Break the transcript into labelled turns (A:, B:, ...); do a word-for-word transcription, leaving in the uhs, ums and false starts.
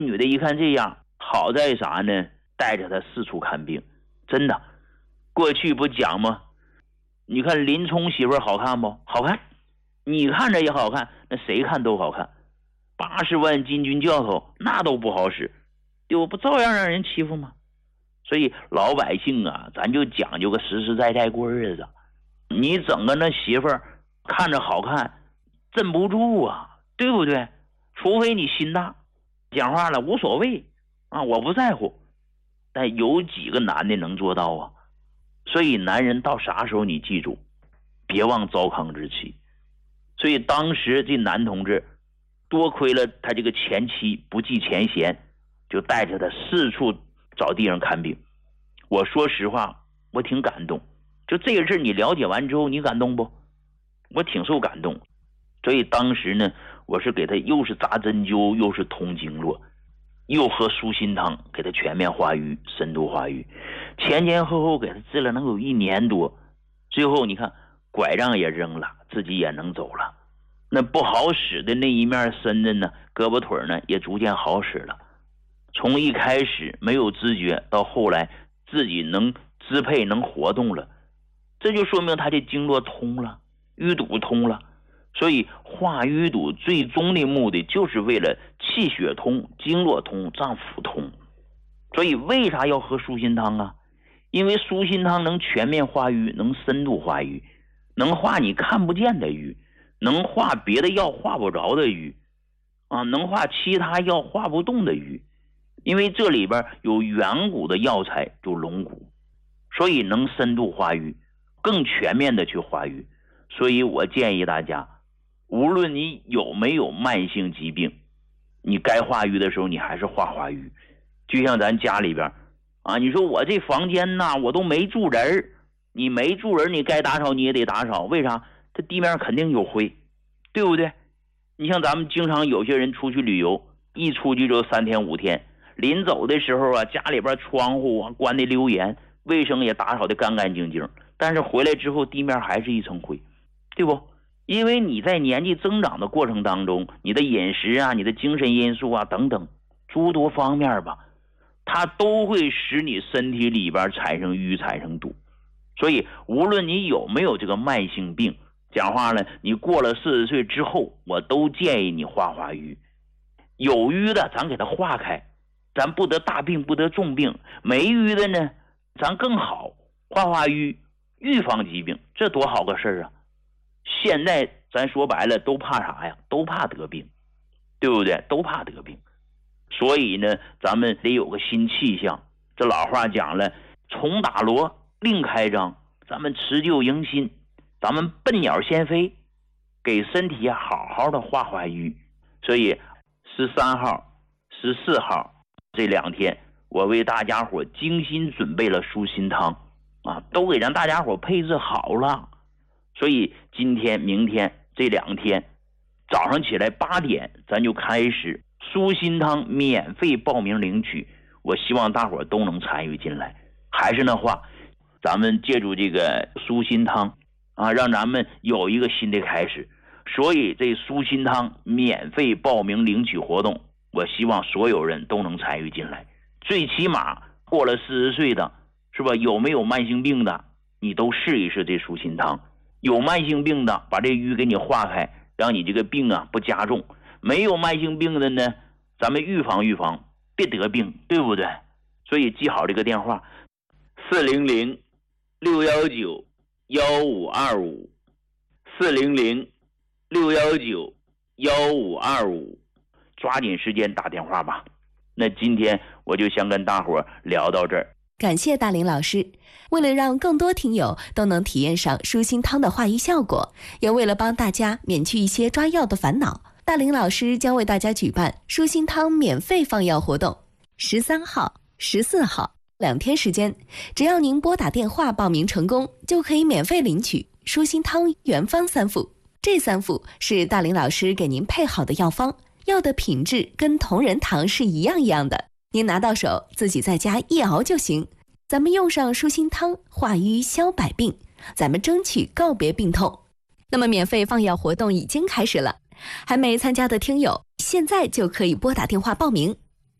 A: 女的一看这样，好在啥呢？带着她四处看病。真的，过去不讲吗？你看林冲媳妇好看不？好看。你看着也好看，那谁看都好看。八十万金军教头那都不好使，对不？不照样让人欺负吗？所以老百姓啊，咱就讲究个实实在在过日子。你整个那媳妇儿看着好看，镇不住啊，对不对？除非你心大，讲话了无所谓啊，我不在乎。但有几个男的能做到啊？所以男人到啥时候你记住，别忘糟糠之妻。所以当时这男同志多亏了他这个前妻不计前嫌，就带着他四处找地方看病。我说实话，我挺感动。就这个事你了解完之后，你感动不？我挺受感动。所以当时呢，我是给他又是扎针灸，又是通经络，又喝舒心汤，给他全面化瘀，深度化瘀，前前后后给他治了能有一年多。最后你看，拐杖也扔了，自己也能走了。那不好使的那一面身子呢，胳膊腿呢也逐渐好使了。从一开始没有知觉，到后来自己能支配能活动了，这就说明他的经络通了，淤堵通了。所以化淤堵最终的目的就是为了气血通、经络通、脏腑通。所以为啥要喝舒心汤啊？因为舒心汤能全面化瘀，能深度化瘀，能化你看不见的瘀，能化别的药化不着的瘀啊，能化其他药化不动的瘀。因为这里边有远古的药材，就龙骨，所以能深度化瘀，更全面的去化瘀。所以我建议大家，无论你有没有慢性疾病，你该化瘀的时候你还是化化瘀。就像咱家里边啊，你说我这房间呐，我都没住人，你没住人，你该打扫你也得打扫。为啥？它地面肯定有灰，对不对？你像咱们经常有些人出去旅游，一出去就三天五天，临走的时候啊，家里边窗户啊关的溜严，卫生也打扫的干干净净，但是回来之后地面还是一层灰，对不？因为你在年纪增长的过程当中，你的饮食啊，你的精神因素啊等等诸多方面吧，它都会使你身体里边产生瘀产生堵。所以无论你有没有这个慢性病，讲话呢，你过了四十岁之后，我都建议你化化瘀。有瘀的咱给它化开，咱不得大病不得重病。没瘀的呢，咱更好，化化瘀，预防疾病，这多好个事儿啊！现在咱说白了都怕啥呀？都怕得病，对不对？都怕得病。所以呢，咱们得有个新气象。这老话讲了，重打锣另开张，咱们辞旧迎新，咱们笨鸟先飞，给身体好好的化化瘀。所以十三号、十四号这两天，我为大家伙精心准备了舒心汤啊，都给让大家伙配置好了。所以今天、明天这两天，早上起来八点，咱就开始舒心汤免费报名领取。我希望大伙都能参与进来。还是那话，咱们借助这个舒心汤啊，让咱们有一个新的开始。所以这舒心汤免费报名领取活动，我希望所有人都能参与进来。最起码过了四十岁的，是吧？有没有慢性病的，你都试一试这舒心汤。有慢性病的，把这瘀给你化开，让你这个病啊不加重。没有慢性病的呢，咱们预防预防，别得病，对不对？所以记好这个电话：四零零六幺九幺五二五，四零零六幺九幺五二五，抓紧时间打电话吧。那今天我就想跟大伙聊到这儿。
B: 感谢大林老师。为了让更多听友都能体验上舒心汤的化瘀效果，也为了帮大家免去一些抓药的烦恼，大林老师将为大家举办舒心汤免费放药活动。十三号、十四号两天时间，只要您拨打电话报名成功，就可以免费领取舒心汤原方三副。这三副是大林老师给您配好的药方，药的品质跟同仁堂是一样一样的，您拿到手自己在家一熬就行。咱们用上舒心汤，化瘀消百病，咱们争取告别病痛。那么免费放药活动已经开始了，还没参加的听友现在就可以拨打电话报名。